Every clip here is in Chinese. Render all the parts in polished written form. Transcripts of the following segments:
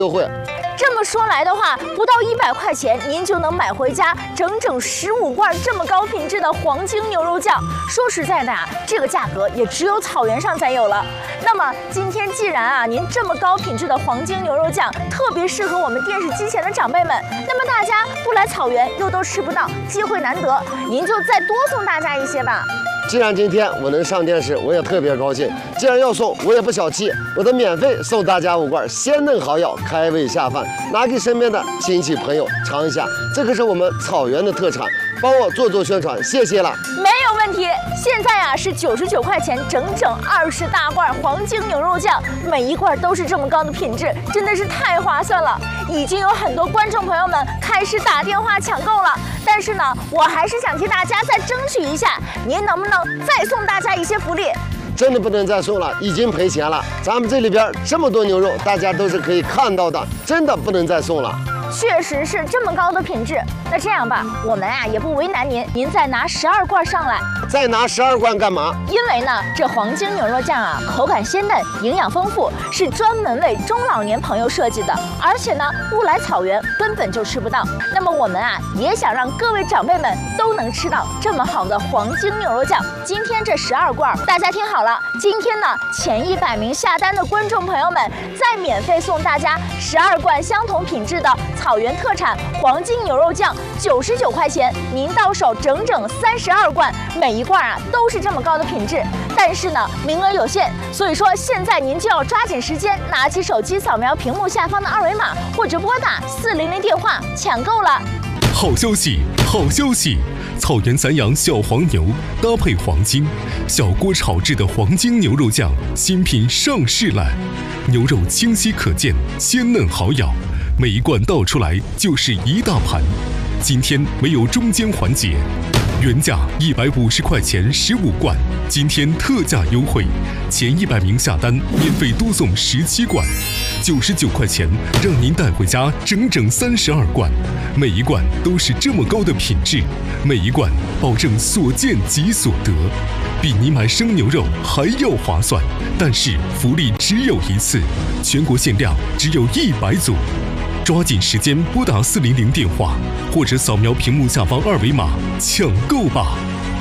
优惠。 这么说来的话，不到100块钱，您就能买回家整整15罐这么高品质的黄金牛肉酱。说实在的啊，这个价格也只有草原上才有了。那么今天既然啊，您这么高品质的黄金牛肉酱特别适合我们电视机前的长辈们，那么大家不来草原又都吃不到，机会难得，您就再多送大家一些吧。 既然今天我能上电视，我也特别高兴。既然要送，我也不小气，我得免费送大家5罐鲜嫩好咬、开胃下饭，拿给身边的亲戚朋友尝一下。这可是我们草原的特产，帮我做宣传，谢谢了。 没有问题。现在啊是99块钱，整整20大罐黄金牛肉酱，每一罐都是这么高的品质，真的是太划算了。已经有很多观众朋友们开始打电话抢购了，但是呢，我还是想替大家再争取一下，您能不能再送大家一些福利？ 真的不能再送了，已经赔钱了。咱们这里边这么多牛肉，大家都是可以看到的，真的不能再送了。 确实是这么高的品质。那这样吧，我们啊也不为难您，您再拿12罐上来。 再拿12罐干嘛？ 因为呢，这黄金牛肉酱啊，口感鲜嫩，营养丰富，是专门为中老年朋友设计的。而且呢，不来草原根本就吃不到。那么我们啊，也想让各位长辈们都能吃到这么好的黄金牛肉酱。今天这12罐，大家听好了，今天呢，前100名下单的观众朋友们，再免费送大家12罐相同品质的草原特产黄金牛肉酱，99块钱，您到手整整32罐，每一罐啊都是这么高的品质。但是呢，名额有限，所以说现在您就要抓紧时间，拿起手机扫描屏幕下方的2维码，或者拨打400电话抢购了。 好消息，好消息！草原散养小黄牛搭配黄金，小锅炒制的黄金牛肉酱新品上市了，牛肉清晰可见，鲜嫩好咬。每一罐倒出来就是一大盘，今天没有中间环节，原价150块钱15罐，今天特价优惠，前100名下单免费多送17罐，99块钱让您带回家整整32罐，每一罐都是这么高的品质，每一罐保证所见即所得，比你买生牛肉还要划算。但是福利只有一次，全国限量只有100组。抓紧时间拨打400电话，或者扫描屏幕下方2维码抢购吧。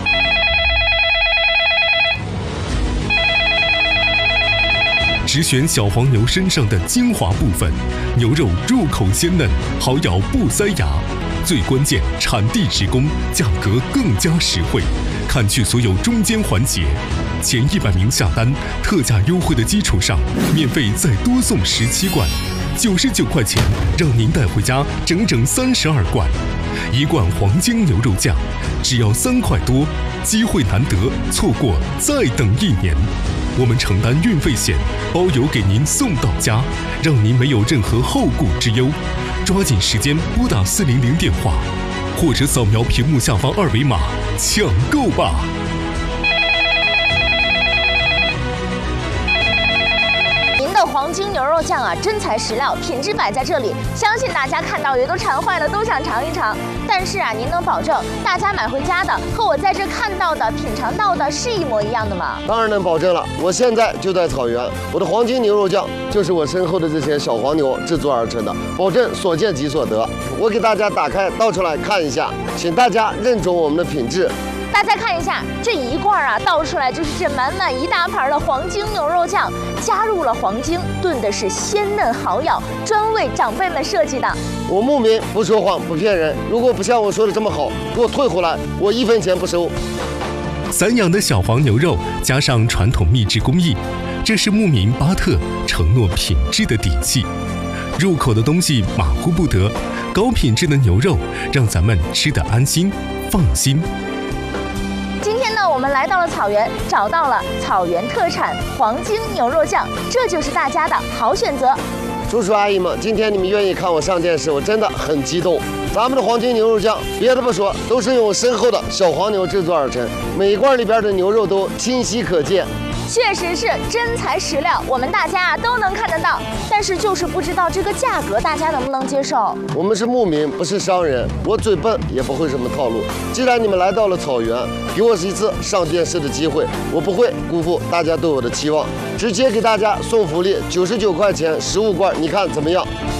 只选小黄牛身上的精华部分，牛肉入口鲜嫩，好咬不塞牙。最关键，产地直供，价格更加实惠，砍去所有中间环节。前100名下单，特价优惠的基础上，免费再多送17罐。99块钱，让您带回家整整32罐，一罐黄金牛肉酱，只要3块多，机会难得，错过再等1年。我们承担运费险，包邮给您送到家，让您没有任何后顾之忧。抓紧时间拨打400电话，或者扫描屏幕下方2维码抢购吧。 黄金牛肉酱啊，真材实料，品质摆在这里，相信大家看到也都馋坏了，都想尝一尝。但是啊，您能保证大家买回家的和我在这看到的、品尝到的是一模一样的吗？ 当然能保证了，我现在就在草原，我的黄金牛肉酱就是我身后的这些小黄牛制作而成的，保证所见即所得。我给大家打开倒出来看一下，请大家认准我们的品质。 大家看一下，这一罐啊倒出来就是这满满一大盘的黄金牛肉酱，加入了黄金，炖的是鲜嫩好咬，专为长辈们设计的。 我牧民不说谎不骗人，如果不像我说的这么好，给我退回来，我1分钱不收。 散养的小黄牛肉加上传统秘制工艺，这是牧民巴特承诺品质的底气。入口的东西马虎不得，高品质的牛肉让咱们吃得安心放心。 今天呢，我们来到了草原，找到了草原特产黄金牛肉酱，这就是大家的好选择。 叔叔阿姨们，今天你们愿意看我上电视，我真的很激动。咱们的黄金牛肉酱，别的不说，都是用我身后的小黄牛制作而成，每一罐里边的牛肉都清晰可见， 确实是真材实料，我们大家都能看得到。但是就是不知道这个价格大家能不能接受。 我们是牧民，不是商人，我嘴笨也不会什么套路。既然你们来到了草原，给我一次上电视的机会，我不会辜负大家对我的期望，直接给大家送福利，99块钱15罐，你看怎么样？